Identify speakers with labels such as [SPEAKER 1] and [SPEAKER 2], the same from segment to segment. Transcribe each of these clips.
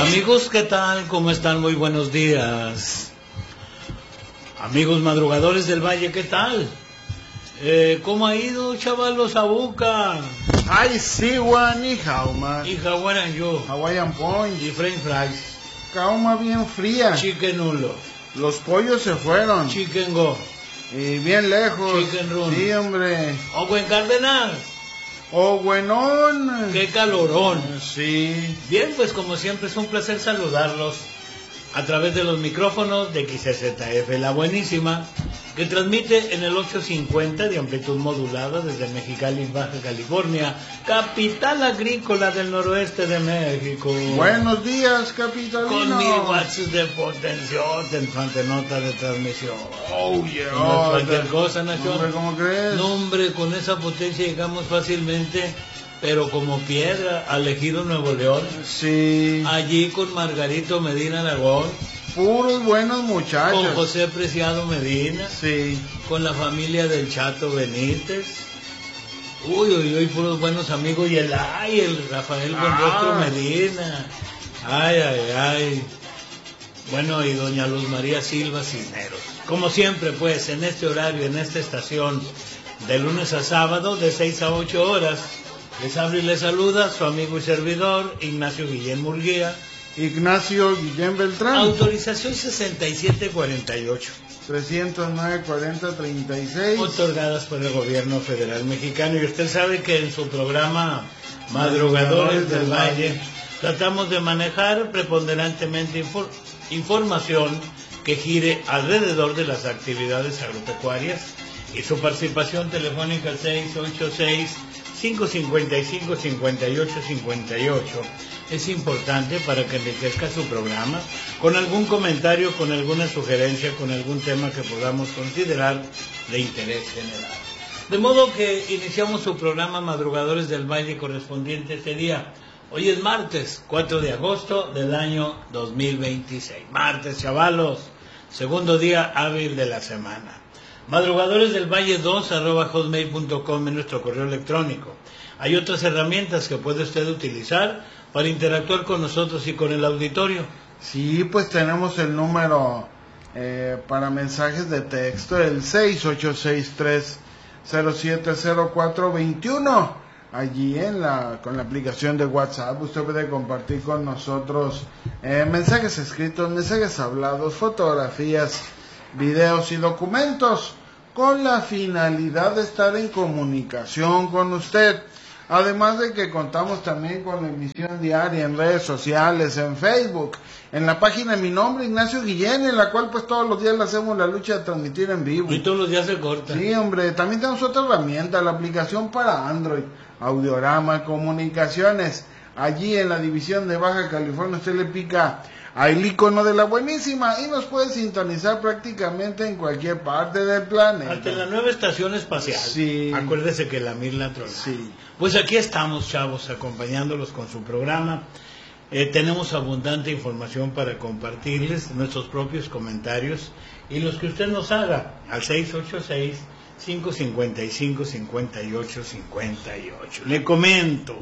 [SPEAKER 1] Amigos, ¿qué tal? ¿Cómo están? Muy buenos días. Amigos madrugadores del Valle, ¿qué tal? ¿Cómo ha ido, chavalos, a Buca?
[SPEAKER 2] Ay, sí, Juan, y jauma.
[SPEAKER 1] Y Hawaiian yo.
[SPEAKER 2] Hawaiian Point.
[SPEAKER 1] Y French fries.
[SPEAKER 2] Jauma bien fría.
[SPEAKER 1] Chicken nulo.
[SPEAKER 2] Los pollos se fueron.
[SPEAKER 1] Chicken go.
[SPEAKER 2] Y bien lejos.
[SPEAKER 1] Chicken run.
[SPEAKER 2] Sí, hombre.
[SPEAKER 1] O buen Cardenal.
[SPEAKER 2] Oh, buenón.
[SPEAKER 1] ¡Qué calorón!
[SPEAKER 2] Sí.
[SPEAKER 1] Bien, pues como siempre es un placer saludarlos a través de los micrófonos de XZF, la buenísima, que transmite en el 850 de amplitud modulada desde Mexicali, Baja California, capital agrícola del noroeste de México.
[SPEAKER 2] Buenos días, capitalino.
[SPEAKER 1] Con 1000 watts de potención en tu antenota de transmisión.
[SPEAKER 2] Oh, yeah.
[SPEAKER 1] No es cualquier cosa, Nación.
[SPEAKER 2] Hombre, ¿cómo crees?
[SPEAKER 1] No, hombre, con esa potencia llegamos fácilmente, pero como piedra, al Ejido Nuevo León.
[SPEAKER 2] Sí.
[SPEAKER 1] Allí con Margarito Medina Aragón,
[SPEAKER 2] Puros buenos muchachos.
[SPEAKER 1] con José Preciado Medina,
[SPEAKER 2] Sí.
[SPEAKER 1] con la familia del Chato Benítez. Uy, uy, uy, puros buenos amigos. Y el Rafael Buenrostro Medina. Ay, ay, ay. Bueno, y doña Luz María Silva Cisneros. Como siempre, pues, en este horario, en esta estación, de lunes a sábado, de 6 a 8 horas, les abre y les saluda su amigo y servidor, Ignacio Guillén Murguía.
[SPEAKER 2] Ignacio Guillén Beltrán.
[SPEAKER 1] Autorización 6748.
[SPEAKER 2] 309-40-36.
[SPEAKER 1] Otorgadas por el gobierno federal mexicano. Y usted sabe que en su programa Madrugadores del Valle tratamos de manejar preponderantemente información que gire alrededor de las actividades agropecuarias, y su participación telefónica al 686-555-5858 es importante para que enriquezca su programa con algún comentario, con alguna sugerencia, con algún tema que podamos considerar de interés general. De modo que iniciamos su programa Madrugadores del Valle correspondiente este día. Hoy es martes, 4 de agosto del año 2026. Martes, chavalos, segundo día hábil de la semana. Madrugadores del Valle 2@hotmail.com es nuestro correo electrónico. Hay otras herramientas que puede usted utilizar para interactuar con nosotros y con el auditorio.
[SPEAKER 2] Sí, pues tenemos el número para mensajes de texto, el 6863070421. Allí con la aplicación de WhatsApp usted puede compartir con nosotros mensajes escritos, mensajes hablados, fotografías, videos y documentos, con la finalidad de estar en comunicación con usted. Además de que contamos también con la emisión diaria en redes sociales, en Facebook, en la página de mi nombre, Ignacio Guillén, en la cual pues todos los días le hacemos la lucha de transmitir en vivo.
[SPEAKER 1] Y todos los días se corta.
[SPEAKER 2] Sí, hombre, también tenemos otra herramienta, la aplicación para Android, Audiorama Comunicaciones. Allí en la división de Baja California usted le pica al icono de la buenísima y nos puede sintonizar prácticamente en cualquier parte del planeta.
[SPEAKER 1] Hasta en la nueva estación espacial.
[SPEAKER 2] Sí.
[SPEAKER 1] Acuérdese que la Mir la trona.
[SPEAKER 2] Sí.
[SPEAKER 1] Pues aquí estamos, chavos, acompañándolos con su programa. Tenemos abundante información para compartirles, nuestros propios comentarios y los que usted nos haga al 686-555-5858. Le comento.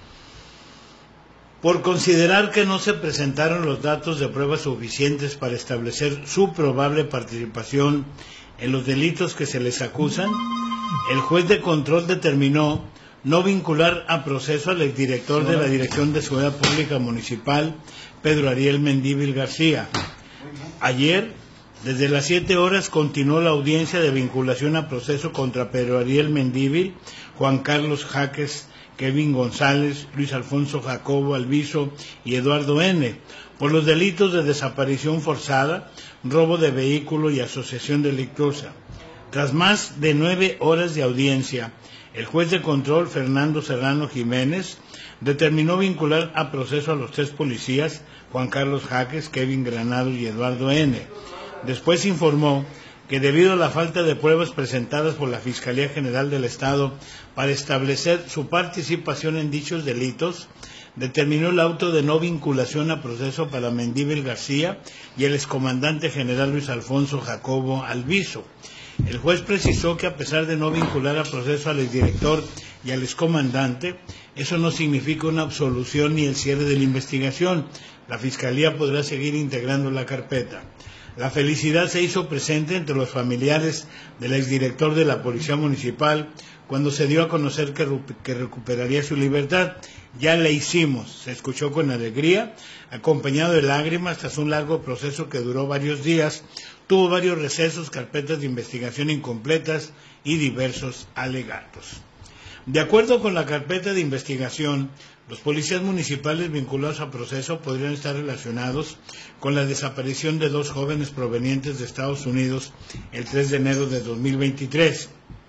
[SPEAKER 1] Por considerar que no se presentaron los datos de prueba suficientes para establecer su probable participación en los delitos que se les acusan, el juez de control determinó no vincular a proceso al exdirector de la Dirección de Seguridad Pública Municipal, Pedro Ariel Mendívil García. Ayer, desde las 7 horas, continuó la audiencia de vinculación a proceso contra Pedro Ariel Mendívil, Juan Carlos Jaques, Kevin González, Luis Alfonso Jacobo Alviso y Eduardo N., por los delitos de desaparición forzada, robo de vehículo y asociación delictuosa. Tras más de 9 horas de audiencia, el juez de control, Fernando Serrano Jiménez, determinó vincular a proceso a los 3 policías, Juan Carlos Jaques, Kevin Granados y Eduardo N. Después informó que debido a la falta de pruebas presentadas por la Fiscalía General del Estado para establecer su participación en dichos delitos, determinó el auto de no vinculación a proceso para Mendívil García y el excomandante general Luis Alfonso Jacobo Alviso. El juez precisó que a pesar de no vincular a proceso al exdirector y al excomandante, eso no significa una absolución ni el cierre de la investigación. La Fiscalía podrá seguir integrando la carpeta. La felicidad se hizo presente entre los familiares del exdirector de la Policía Municipal cuando se dio a conocer que recuperaría su libertad. Ya la hicimos, se escuchó con alegría, acompañado de lágrimas tras un largo proceso que duró varios días, tuvo varios recesos, carpetas de investigación incompletas y diversos alegatos. De acuerdo con la carpeta de investigación, los policías municipales vinculados a proceso podrían estar relacionados con la desaparición de 2 jóvenes provenientes de Estados Unidos el 3 de enero de 2023.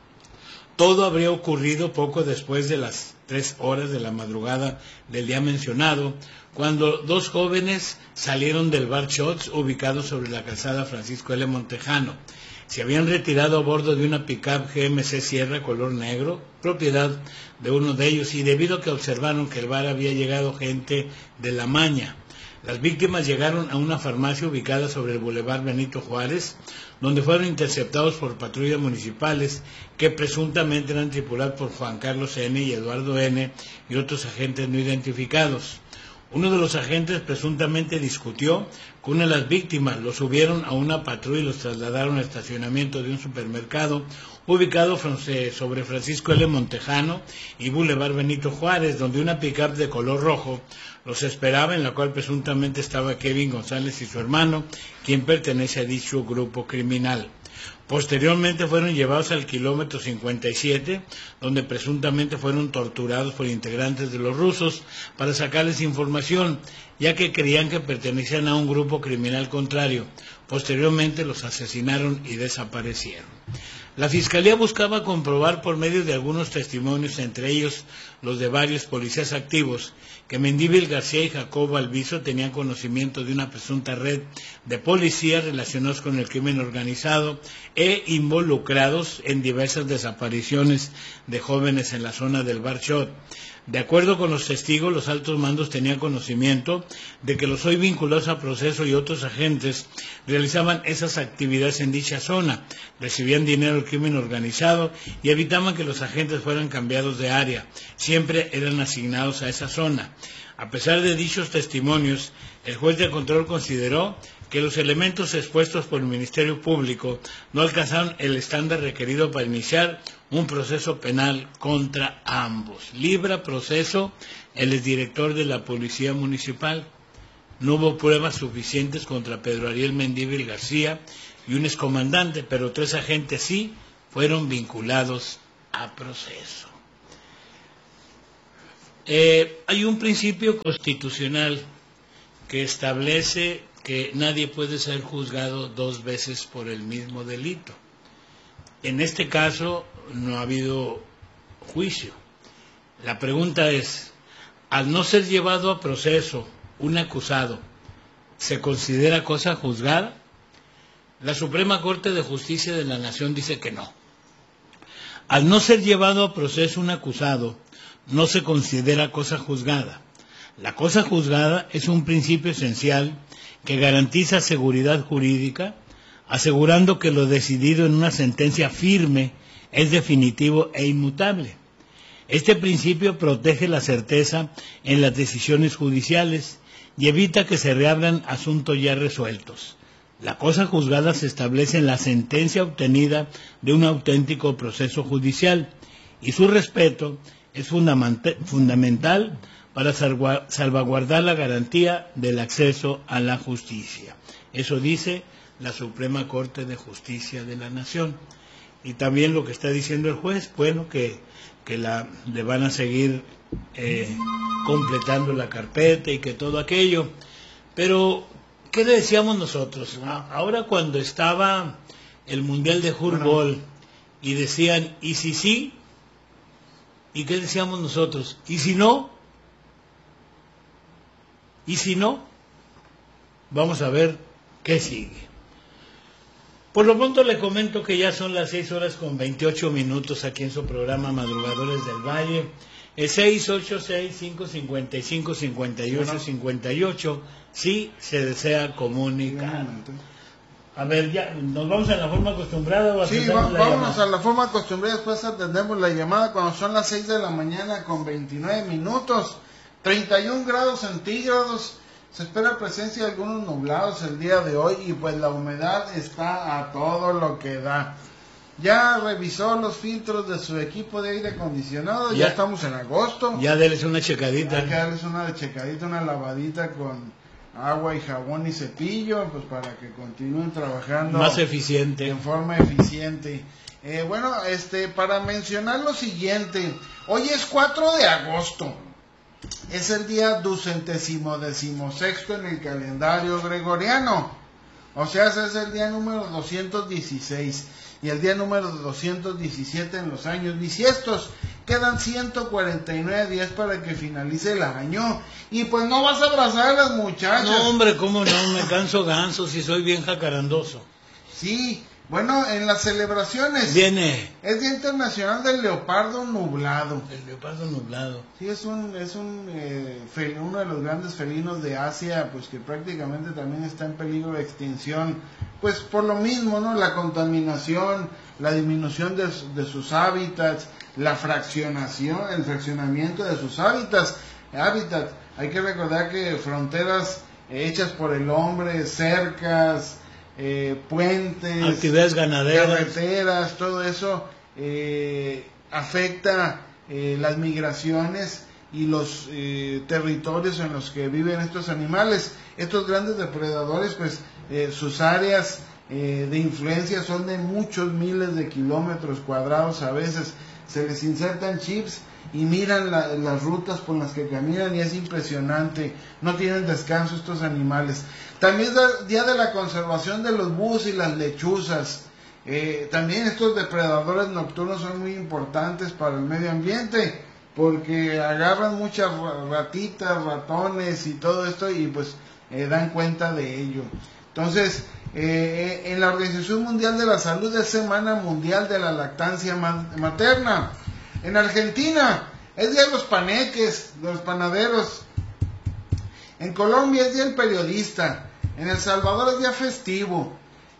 [SPEAKER 1] Todo habría ocurrido poco después de las 3 horas de la madrugada del día mencionado, cuando 2 jóvenes salieron del bar Shots ubicado sobre la calzada Francisco L. Montejano. Se habían retirado a bordo de una pick-up GMC Sierra color negro, propiedad de uno de ellos, y debido a que observaron que el bar había llegado gente de La Maña. Las víctimas llegaron a una farmacia ubicada sobre el Boulevard Benito Juárez, donde fueron interceptados por patrullas municipales que presuntamente eran tripuladas por Juan Carlos N. y Eduardo N. y otros agentes no identificados. Uno de los agentes presuntamente discutió con una de las víctimas, los subieron a una patrulla y los trasladaron al estacionamiento de un supermercado ubicado sobre Francisco L. Montejano y Boulevard Benito Juárez, donde una pick-up de color rojo los esperaba, en la cual presuntamente estaba Kevin González y su hermano, quien pertenece a dicho grupo criminal. Posteriormente fueron llevados al kilómetro 57, donde presuntamente fueron torturados por integrantes de los rusos para sacarles información, ya que creían que pertenecían a un grupo criminal contrario. Posteriormente los asesinaron y desaparecieron. La Fiscalía buscaba comprobar por medio de algunos testimonios, entre ellos los de varios policías activos, que Mendívil García y Jacobo Alviso tenían conocimiento de una presunta red de policías relacionados con el crimen organizado e involucrados en diversas desapariciones de jóvenes en la zona del Bar Shot. De acuerdo con los testigos, los altos mandos tenían conocimiento de que los hoy vinculados a proceso y otros agentes realizaban esas actividades en dicha zona, recibían dinero del crimen organizado y evitaban que los agentes fueran cambiados de área, siempre eran asignados a esa zona. A pesar de dichos testimonios, el juez de control consideró que los elementos expuestos por el Ministerio Público no alcanzaron el estándar requerido para iniciar un proceso penal contra ambos. Libra proceso el exdirector de la Policía Municipal. No hubo pruebas suficientes contra Pedro Ariel Mendívil García y un excomandante, pero 3 agentes sí fueron vinculados a proceso. Hay un principio constitucional que establece que nadie puede ser juzgado 2 veces por el mismo delito. En este caso no ha habido juicio. La pregunta es, al no ser llevado a proceso un acusado, ¿se considera cosa juzgada? La Suprema Corte de Justicia de la Nación dice que no. Al no ser llevado a proceso un acusado, no se considera cosa juzgada. La cosa juzgada es un principio esencial que garantiza seguridad jurídica, asegurando que lo decidido en una sentencia firme es definitivo e inmutable. Este principio protege la certeza en las decisiones judiciales y evita que se reabran asuntos ya resueltos. La cosa juzgada se establece en la sentencia obtenida de un auténtico proceso judicial y su respeto es fundamental para salvaguardar la garantía del acceso a la justicia. Eso dice la Suprema Corte de Justicia de la Nación. Y también lo que está diciendo el juez, bueno, que le van a seguir completando la carpeta y que todo aquello. Pero, ¿qué le decíamos nosotros? Ahora cuando estaba el Mundial de Fútbol y decían, ¿y si sí? ¿Y qué decíamos nosotros? ¿Y si no? ¿Y si no? Vamos a ver qué sigue. Por lo pronto le comento que ya son las 6 horas con 28 minutos aquí en su programa Madrugadores del Valle. 686-555-5858 si se desea comunicar. A ver, ya, ¿nos vamos a la forma acostumbrada o
[SPEAKER 2] Sí,
[SPEAKER 1] atendemos la
[SPEAKER 2] vámonos
[SPEAKER 1] llamada?
[SPEAKER 2] a la forma acostumbrada, después atendemos la llamada cuando son las 6 de la mañana con 29 minutos, 31 grados centígrados, se espera presencia de algunos nublados el día de hoy y pues la humedad está a todo lo que da. Ya revisó los filtros de su equipo de aire acondicionado, ya estamos en agosto.
[SPEAKER 1] Ya déles una checadita.
[SPEAKER 2] Hay que darles una checadita, una lavadita con agua y jabón y cepillo, pues para que continúen trabajando
[SPEAKER 1] más eficiente,
[SPEAKER 2] en forma eficiente. Bueno, para mencionar lo siguiente, hoy es 4 de agosto, es el día 216 en el calendario gregoriano, o sea, ese es el día número 216 y el día número 217 en los años bisiestos. Quedan 149 días para que finalice el año. Y pues no vas a abrazar a las muchachas.
[SPEAKER 1] No, hombre, cómo no, me canso ganso si soy bien jacarandoso.
[SPEAKER 2] Sí, bueno, en las celebraciones
[SPEAKER 1] viene.
[SPEAKER 2] Es Día Internacional del Leopardo Nublado.
[SPEAKER 1] El leopardo nublado.
[SPEAKER 2] Sí, es uno de los grandes felinos de Asia, pues que prácticamente también está en peligro de extinción. Pues por lo mismo, ¿no? La contaminación, la disminución de sus hábitats, el fraccionamiento de sus hábitats. Hay que recordar que fronteras hechas por el hombre, cercas, puentes,
[SPEAKER 1] actividades ganaderas,
[SPEAKER 2] carreteras, todo eso afecta las migraciones y los territorios en los que viven estos animales. Estos grandes depredadores, pues sus áreas de influencia son de muchos miles de kilómetros cuadrados. A veces se les insertan chips y miran las rutas por las que caminan y es impresionante. No tienen descanso estos animales. También es el día de la conservación de los búhos y las lechuzas. También estos depredadores nocturnos son muy importantes para el medio ambiente porque agarran muchas ratitas, ratones y todo esto y pues dan cuenta de ello. Entonces, en la Organización Mundial de la Salud es Semana Mundial de la Lactancia Materna. En Argentina es Día de los Paneques, de los panaderos. En Colombia es Día del Periodista. En El Salvador es día festivo.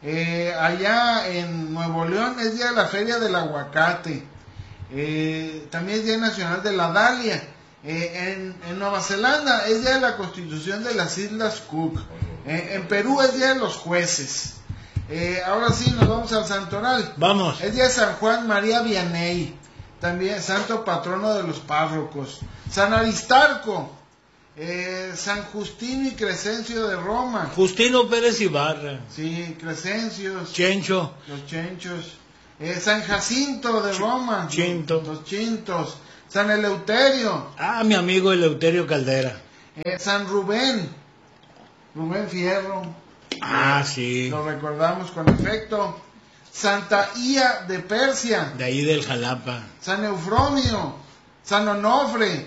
[SPEAKER 2] Allá en Nuevo León es Día de la Feria del Aguacate. También es Día Nacional de la Dalia. En Nueva Zelanda es Día de la Constitución de las Islas Cook. En Perú es Día de los Jueces. Ahora sí, nos vamos al santoral.
[SPEAKER 1] Vamos.
[SPEAKER 2] Es Día de San Juan María Vianney, también santo patrono de los párrocos. San Aristarco, San Justino y Crescencio de Roma.
[SPEAKER 1] Justino Pérez Ibarra.
[SPEAKER 2] Sí, Crescencios.
[SPEAKER 1] Chencho.
[SPEAKER 2] Los Chenchos. San Jacinto de Roma.
[SPEAKER 1] Chinto.
[SPEAKER 2] Los Chintos. San Eleuterio.
[SPEAKER 1] Ah, mi amigo Eleuterio Caldera.
[SPEAKER 2] San Rubén. Rubén Fierro.
[SPEAKER 1] Ah, sí.
[SPEAKER 2] Lo recordamos con efecto. Santa Ía de Persia.
[SPEAKER 1] De ahí del Jalapa.
[SPEAKER 2] San Eufronio. San Onofre.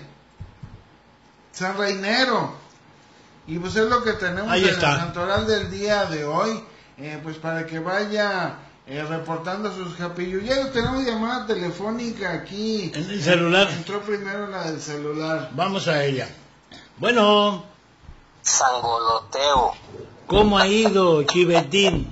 [SPEAKER 2] San Reinero. Y pues es lo que tenemos
[SPEAKER 1] ahí
[SPEAKER 2] en
[SPEAKER 1] está.
[SPEAKER 2] El santoral del día de hoy. Pues para que vaya reportando sus capilluyeros. Tenemos llamada telefónica aquí.
[SPEAKER 1] En el celular.
[SPEAKER 2] Entró primero la del celular.
[SPEAKER 1] Vamos a ella. Bueno.
[SPEAKER 3] Sangoloteo.
[SPEAKER 1] ¿Cómo ha ido, Chivetín?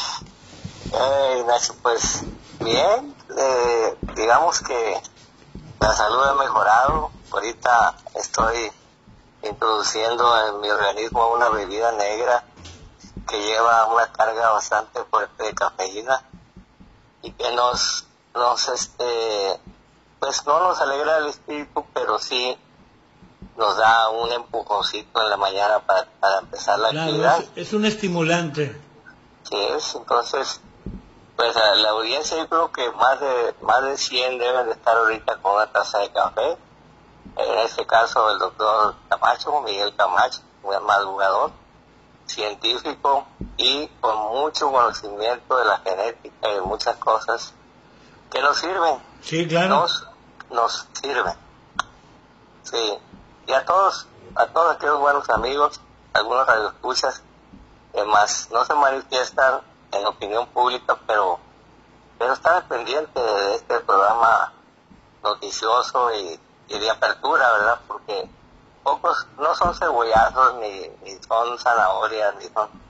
[SPEAKER 3] Ignacio, pues bien, digamos que la salud ha mejorado. Ahorita estoy introduciendo en mi organismo una bebida negra que lleva una carga bastante fuerte de cafeína y que pues no nos alegra el espíritu, pero sí nos da un empujoncito en la mañana para empezar la actividad.
[SPEAKER 1] Es un estimulante.
[SPEAKER 3] Sí, entonces, pues a la audiencia yo creo que más de 100 deben de estar ahorita con una taza de café. En este caso el doctor Camacho, Miguel Camacho, un madrugador, científico y con mucho conocimiento de la genética y de muchas cosas que nos sirven.
[SPEAKER 1] Sí, claro.
[SPEAKER 3] Nos sirven. Sí. Y a todos aquellos buenos amigos, algunos radioescuchas, más no se manifiestan en la opinión pública, pero están pendientes de este programa noticioso y de apertura, ¿verdad? Porque pocos no son cebollazos, ni son zanahorias, ni son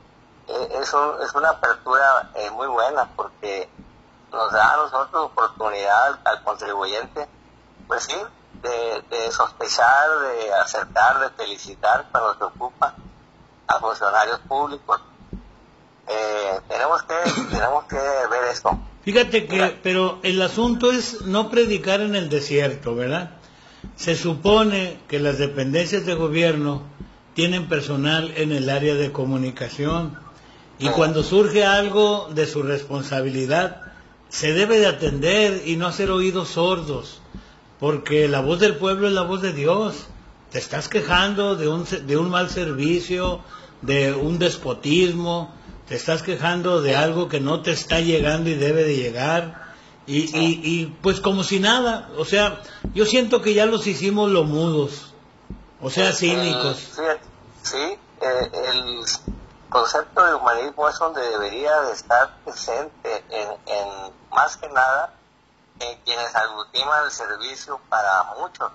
[SPEAKER 3] es una apertura muy buena, porque nos da a nosotros oportunidad al contribuyente, pues sí, de sospechar, de acertar, de felicitar cuando se ocupa a funcionarios públicos. Tenemos que ver esto.
[SPEAKER 1] Fíjate que, pero el asunto es no predicar en el desierto, ¿verdad? Se supone que las dependencias de gobierno tienen personal en el área de comunicación, y cuando surge algo de su responsabilidad, se debe de atender y no hacer oídos sordos, porque la voz del pueblo es la voz de Dios. Te estás quejando de un mal servicio, de un despotismo, te estás quejando de algo que no te está llegando y debe de llegar, y pues como si nada. O sea, yo siento que ya los hicimos lo mudos, o sea, cínicos.
[SPEAKER 3] Sí, el concepto de humanismo es donde debería de estar presente en más que nada en quienes aglutinan el servicio para muchos.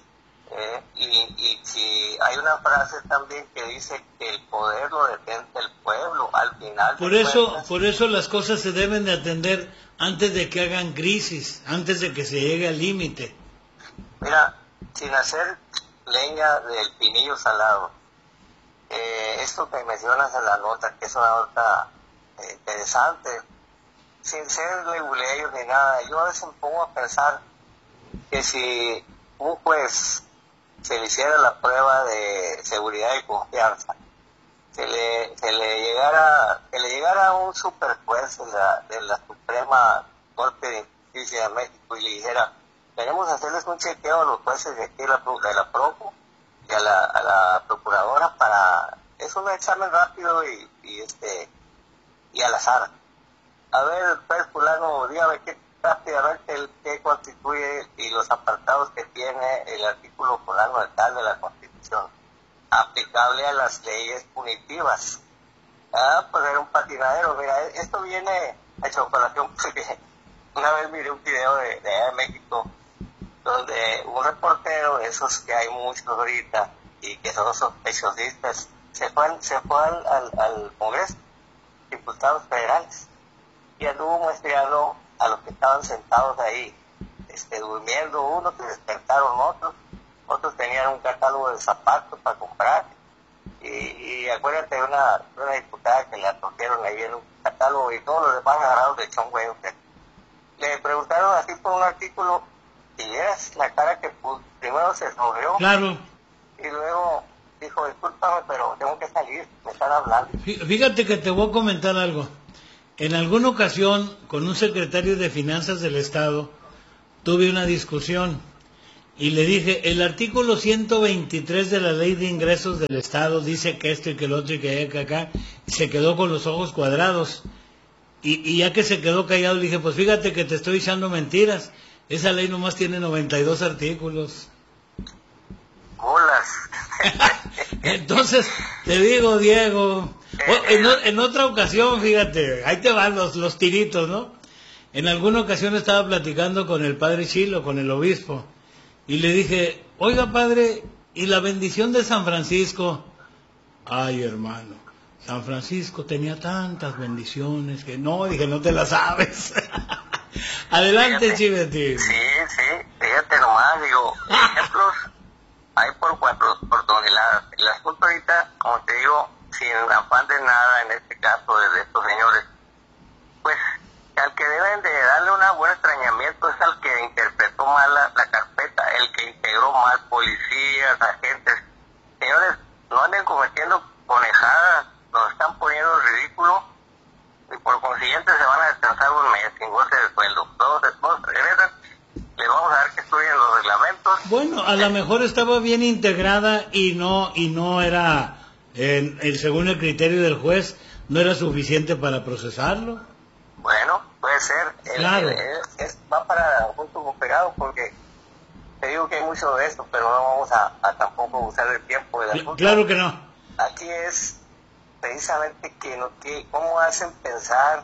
[SPEAKER 3] Y si hay una frase también que dice que el poder lo detiene el pueblo al final.
[SPEAKER 1] Por eso las cosas se deben de atender antes de que hagan crisis, antes de que se llegue al límite.
[SPEAKER 3] Mira, sin hacer leña del pinillo salado, esto que mencionas en la nota, que es una nota interesante, sin ser leguleyos ni nada, yo a veces me pongo a pensar que si un juez se le hiciera la prueba de seguridad y confianza, se le llegara un superjuez de la Suprema Corte de Justicia de México y le dijera: queremos hacerles un chequeo a los jueces de aquí de la Procu y a la procuradora, es un examen rápido y al azar. A ver, pues fulano, dígame rápidamente qué constituye y los apartados que tiene el artículo fulano de tal de la Constitución aplicable a las leyes punitivas. Pues era un patinadero. Mira, esto viene a chocolación porque una vez miré un video de México donde un reportero, esos que hay muchos ahorita y que son sospechosistas, se fue al Congreso, diputados federales, y anduvo muestreando a los que estaban sentados ahí, durmiendo unos, que despertaron otros tenían un catálogo de zapatos para comprar, y acuérdate de una diputada que le atogieron ahí en un catálogo, y todos los demás agarrados de chongüey. Le preguntaron así por un artículo, y es la cara que primero se sonrió,
[SPEAKER 1] claro,
[SPEAKER 3] y luego dijo: discúlpame, pero tengo que salir, me están hablando.
[SPEAKER 1] Fíjate que te voy a comentar algo. En alguna ocasión, con un secretario de Finanzas del Estado, tuve una discusión y le dije: el artículo 123 de la Ley de Ingresos del Estado dice que esto y que el otro y que acá, y se quedó con los ojos cuadrados. Y ya que se quedó callado, le dije: pues fíjate que te estoy echando mentiras, esa ley nomás tiene 92 artículos.
[SPEAKER 3] Bolas.
[SPEAKER 1] Entonces, te digo, Diego, en otra ocasión, fíjate, ahí te van los tiritos, ¿no? En alguna ocasión estaba platicando con el padre Chilo, con el obispo, y le dije: oiga, padre, ¿y la bendición de San Francisco? Ay, hermano, San Francisco tenía tantas bendiciones que no, dije, no te las sabes. Adelante, Chivetín.
[SPEAKER 3] Sí, fíjate nomás, digo, ejemplos hay por toneladas. El asunto ahorita, como te digo, sin afán de nada, en este caso de estos señores, pues al que deben de darle un buen extrañamiento es al que interpretó mal la carpeta, el que integró mal policías, agentes. Señores, no anden cometiendo conejadas, nos están poniendo en ridículo y por consiguiente se van a descansar un mes sin goce de sueldo. Todos regresan, les vamos a dar que estudien los reglamentos.
[SPEAKER 1] Bueno, a lo mejor estaba bien integrada y no era, según el criterio del juez, no era suficiente para procesarlo.
[SPEAKER 3] Bueno, puede ser.
[SPEAKER 1] Claro.
[SPEAKER 3] Va para junto con pegado, porque te digo que hay mucho de esto, pero no vamos a tampoco usar el tiempo del asunto.
[SPEAKER 1] Claro que no.
[SPEAKER 3] Aquí es precisamente cómo hacen pensar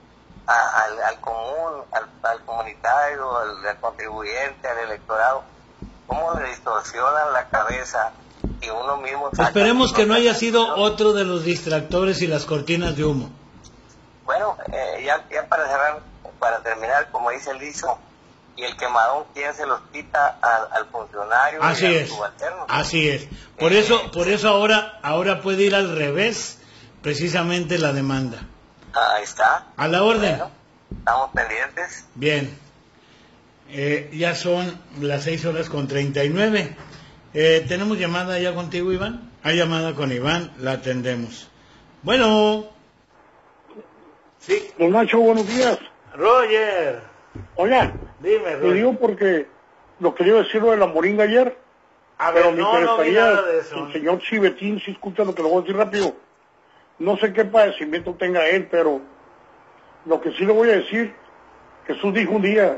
[SPEAKER 3] al común, al comunitario, al contribuyente, al electorado, cómo le distorsionan la cabeza y uno mismo...
[SPEAKER 1] Esperemos que no haya sido otro de los distractores y las cortinas de humo.
[SPEAKER 3] Bueno, ya para cerrar, para terminar, como dice el dicho, y el quemadón, ¿quién se los quita al funcionario?
[SPEAKER 1] Así
[SPEAKER 3] y al
[SPEAKER 1] es,
[SPEAKER 3] subalterno?
[SPEAKER 1] así es. Por eso ahora puede ir al revés, precisamente la demanda.
[SPEAKER 3] Ahí está.
[SPEAKER 1] A la orden.
[SPEAKER 3] Bueno, estamos pendientes.
[SPEAKER 1] Bien. Ya son las 6:39. ¿Tenemos llamada ya contigo, Iván? Hay llamada con Iván, la atendemos. Bueno. Sí.
[SPEAKER 4] Don Nacho, buenos días.
[SPEAKER 1] Roger.
[SPEAKER 4] Oiga,
[SPEAKER 1] Dime,
[SPEAKER 4] te
[SPEAKER 1] Roger.
[SPEAKER 4] digo porque lo quería decir lo de la moringa ayer,
[SPEAKER 1] A
[SPEAKER 4] pero
[SPEAKER 1] ver,
[SPEAKER 4] me
[SPEAKER 1] no vi
[SPEAKER 4] interesaría,
[SPEAKER 1] nada de eso.
[SPEAKER 4] el señor Chivetín, si escucha lo que le voy a decir rápido. No sé qué padecimiento tenga él, pero lo que sí le voy a decir, Jesús dijo un día,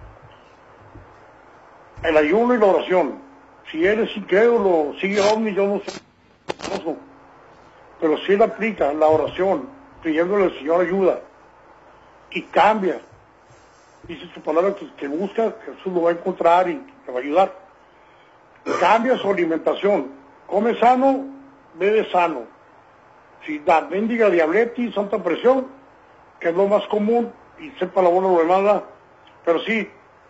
[SPEAKER 4] el ayuno y la oración. Si él es incrédulo, sigue ovni, yo no sé, pero si él aplica la oración, pidiéndole al Señor ayuda, y cambia, dice su palabra que busca, Jesús lo va a encontrar y te va a ayudar. Cambia su alimentación, come sano, bebe sano. Si da mendiga diabetes, alta presión, que es lo más común, y sepa la buena o la mala, pero sí,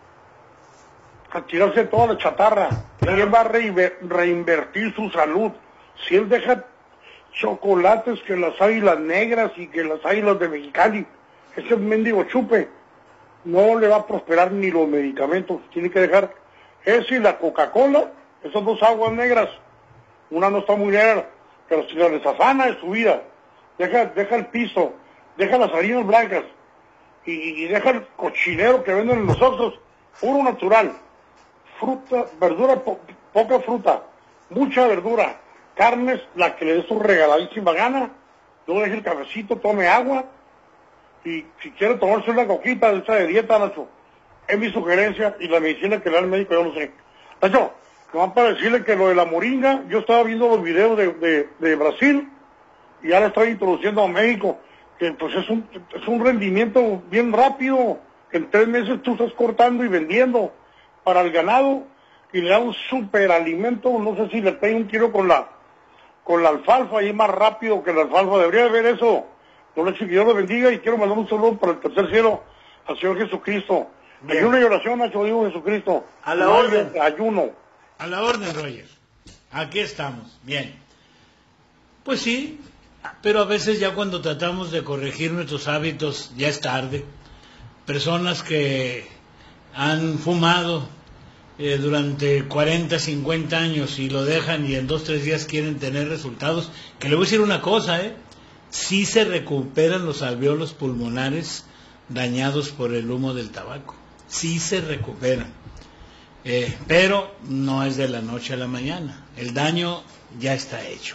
[SPEAKER 4] a tirarse toda la chatarra, él va a reinvertir su salud. Si él deja chocolates que las Águilas Negras y que las Águilas de Mexicali, ese mendigo chupe, no le va a prosperar ni los medicamentos. Tiene que dejar ese y la Coca-Cola, esas dos aguas negras. Una no está muy negra, pero si la desafana de su vida, deja el piso, deja las harinas blancas y deja el cochinero que venden en los oxos, puro natural. Fruta, verdura, poca fruta, mucha verdura, carnes, la que le dé su regaladísima gana, luego deje el cafecito, tome agua, y si quiere tomarse una coquita de esa de dieta, Nacho, es mi sugerencia, y la medicina que le da el médico yo no sé. Nacho, nomás para decirle que lo de la moringa, yo estaba viendo los videos de Brasil, y ya la estoy introduciendo a México, que pues es un rendimiento bien rápido, que en 3 meses tú estás cortando y vendiendo para el ganado, y le da un superalimento. No sé si le pega un tiro con la alfalfa, y es más rápido que la alfalfa. Debería ver eso. No le que Dios lo bendiga, y quiero mandar un saludo para el tercer cielo al Señor Jesucristo.
[SPEAKER 1] Bien.
[SPEAKER 4] Ayuno y oración, Nacho, digo Jesucristo.
[SPEAKER 1] A la orden.
[SPEAKER 4] Ayuno.
[SPEAKER 1] A la orden, Roger. Aquí estamos. Bien. Pues sí, pero a veces ya cuando tratamos de corregir nuestros hábitos ya es tarde. Personas que han fumado durante 40, 50 años y lo dejan y en 2, 3 días quieren tener resultados, que le voy a decir una cosa, sí se recuperan los alvéolos pulmonares dañados por el humo del tabaco, sí se recuperan, pero no es de la noche a la mañana, el daño ya está hecho.